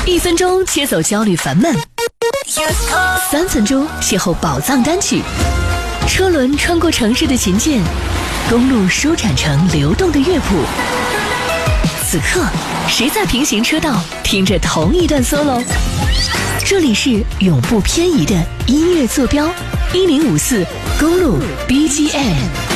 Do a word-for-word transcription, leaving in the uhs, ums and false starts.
一分钟切走焦虑烦闷，三分钟邂逅宝藏单曲。车轮穿过城市的琴键，公路舒展成流动的乐谱。此刻，谁在平行车道听着同一段 solo？ 这里是永不偏移的音乐坐标，一零五四公路 B G M。